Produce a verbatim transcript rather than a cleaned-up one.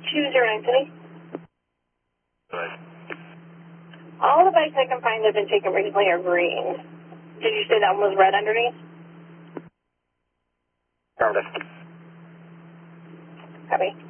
two zero nine City. Right. All the bikes I can find that have been taken recently are green. Did you say that one was red underneath? Affirmative. Copy.